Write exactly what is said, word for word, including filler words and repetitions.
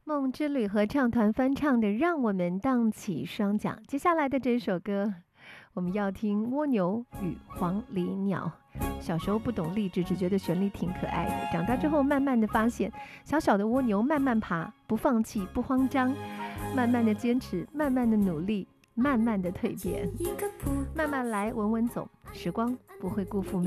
梦之旅合唱团翻唱的《让我们荡起双桨》。接下来的这首歌，我们要听《蜗牛与黄鹂鸟》。小时候不懂励志，只觉得旋律挺可爱的。长大之后，慢慢的发现，小小的蜗牛慢慢爬，不放弃，不慌张，慢慢的坚持，慢慢的努力，慢慢的蜕变，慢慢来，稳稳走。时光不会辜负美。